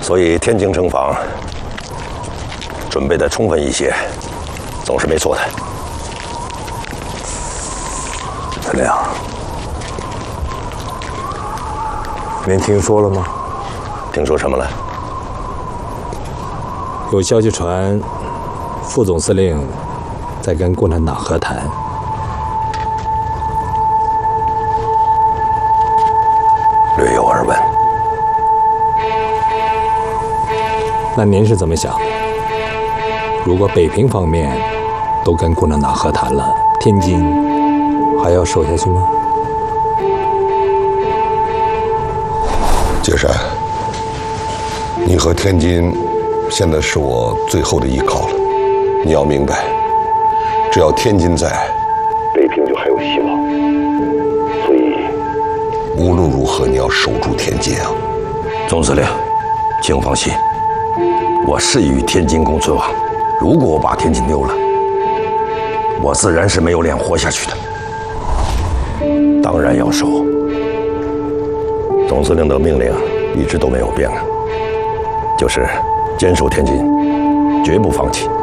所以天津城防准备的充分一些，总是没错的。 司令，您听说了吗？ 听说什么了？ 有消息传，副总司令在跟共产党和谈。 略有耳闻。 那您是怎么想？如果北平方面都跟共产党和谈了，天津还要守下去吗？ 杰山，你和天津现在是我最后的依靠了。你要明白，只要天津在，北平就还有希望。所以，无论如何，你要守住天津啊！ 总司令，请放心，我誓与天津共存亡。如果我把天津丢了，我自然是没有脸活下去的。当然要守。总司令的命令一直都没有变啊，就是坚守天津，绝不放弃。